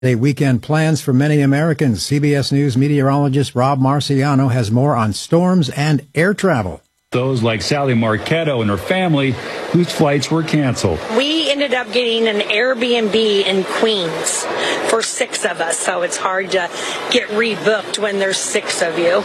Weekend plans for many Americans. CBS News meteorologist Rob Marciano has more on storms and air travel. Those like Sally Marchetto and her family whose flights were canceled. We ended up getting an Airbnb in Queens for 6 of us, so it's hard to get rebooked when there's 6 of you.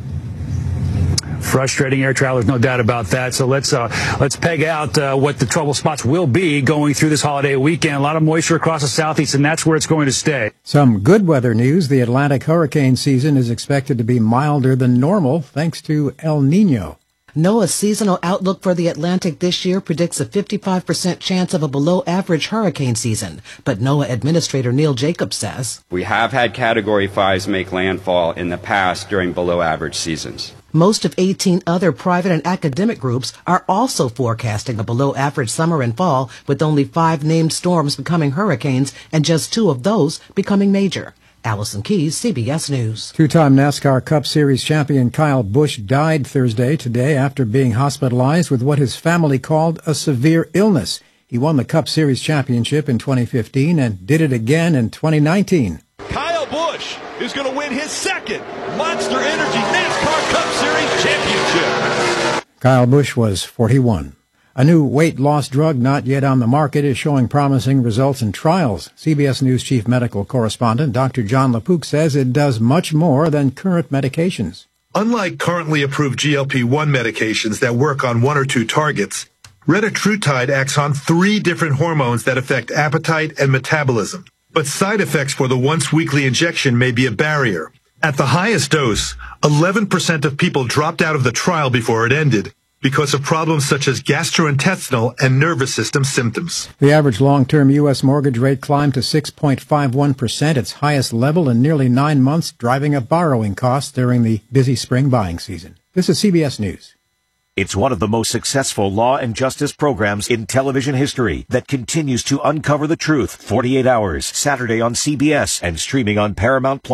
Frustrating air travelers, no doubt about that. So let's peg out what the trouble spots will be going through this holiday weekend. A lot of moisture across the southeast, and that's where it's going to stay. Some good weather news. The Atlantic hurricane season is expected to be milder than normal thanks to El Nino. NOAA's seasonal outlook for the Atlantic this year predicts a 55% chance of a below-average hurricane season. But NOAA Administrator Neil Jacobs says, we have had Category 5s make landfall in the past during below-average seasons. Most of 18 other private and academic groups are also forecasting a below-average summer and fall, with only 5 named storms becoming hurricanes and just 2 of those becoming major. Allison Keyes, CBS News. Two-time NASCAR Cup Series champion Kyle Busch died Thursday today after being hospitalized with what his family called a severe illness. He won the Cup Series championship in 2015 and did it again in 2019. Kyle Busch is going to win his second Monster Energy NASCAR Cup Series championship. Kyle Busch was 41. A new weight loss drug not yet on the market is showing promising results in trials. CBS News chief medical correspondent Dr. John LaPook says it does much more than current medications. Unlike currently approved GLP-1 medications that work on 1 or 2 targets, retatrutide acts on 3 different hormones that affect appetite and metabolism. But side effects for the once-weekly injection may be a barrier. At the highest dose, 11% of people dropped out of the trial before it ended, because of problems such as gastrointestinal and nervous system symptoms. The average long-term U.S. mortgage rate climbed to 6.51%, its highest level in nearly 9 months, driving up borrowing costs during the busy spring buying season. This is CBS News. It's one of the most successful law and justice programs in television history that continues to uncover the truth. 48 Hours, Saturday on CBS and streaming on Paramount+.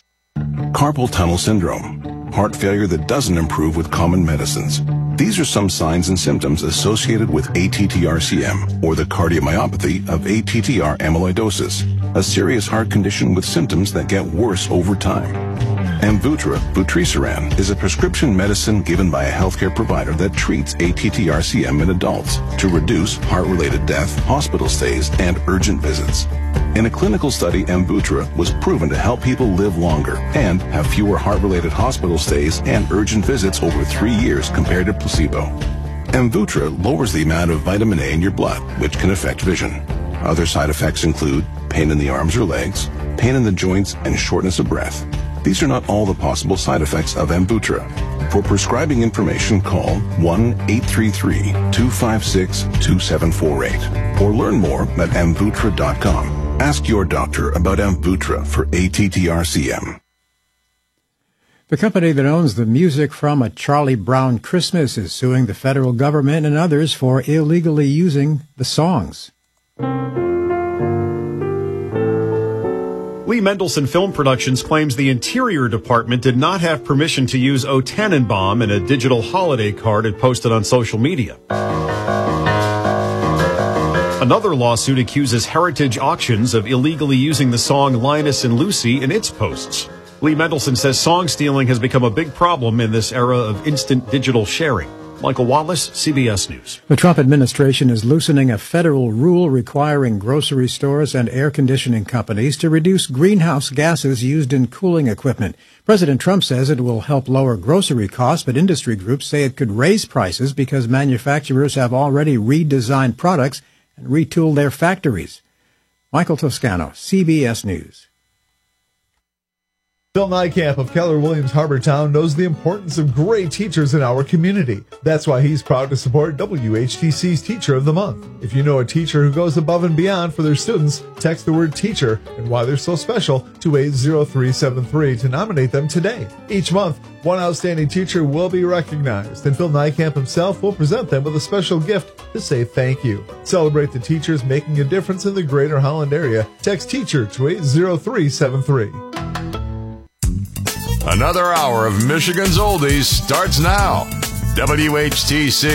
Carpal tunnel syndrome, heart failure that doesn't improve with common medicines. These are some signs and symptoms associated with ATTR-CM, or the cardiomyopathy of ATTR amyloidosis, a serious heart condition with symptoms that get worse over time. Amvuttra, vutrisiran, is a prescription medicine given by a healthcare provider that treats ATTR-CM in adults to reduce heart-related death, hospital stays, and urgent visits. In a clinical study, Amvuttra was proven to help people live longer and have fewer heart-related hospital stays and urgent visits over 3 years compared to placebo. Amvuttra lowers the amount of vitamin A in your blood, which can affect vision. Other side effects include pain in the arms or legs, pain in the joints, and shortness of breath. These are not all the possible side effects of Amvuttra. For prescribing information, call 1-833-256-2748 or learn more at Amvuttra.com. Ask your doctor about Amvuttra for ATTR-CM. The company that owns the music from A Charlie Brown Christmas is suing the federal government and others for illegally using the songs. Lee Mendelsohn Film Productions claims the Interior Department did not have permission to use O Tannenbaum in a digital holiday card it posted on social media. Another lawsuit accuses Heritage Auctions of illegally using the song Linus and Lucy in its posts. Lee Mendelsohn says song stealing has become a big problem in this era of instant digital sharing. Michael Wallace, CBS News. The Trump administration is loosening a federal rule requiring grocery stores and air conditioning companies to reduce greenhouse gases used in cooling equipment. President Trump says it will help lower grocery costs, but industry groups say it could raise prices because manufacturers have already redesigned products and retooled their factories. Michael Toscano, CBS News. Phil Nijkamp of Keller Williams Harbortown knows the importance of great teachers in our community. That's why he's proud to support WHTC's Teacher of the Month. If you know a teacher who goes above and beyond for their students, text the word teacher and why they're so special to 80373 to nominate them today. Each month, one outstanding teacher will be recognized, and Phil Nijkamp himself will present them with a special gift to say thank you. Celebrate the teachers making a difference in the greater Holland area. Text teacher to 80373. Another hour of Michigan's Oldies starts now. WHTC.